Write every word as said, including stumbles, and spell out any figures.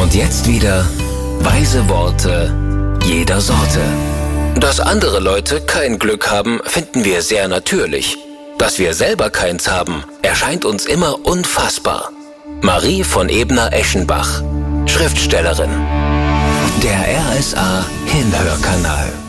Und jetzt wieder weise Worte jeder Sorte. Dass andere Leute kein Glück haben, finden wir sehr natürlich. Dass wir selber keins haben, erscheint uns immer unfassbar. Marie von Ebner-Eschenbach, Schriftstellerin. Der R S A Hinhörkanal.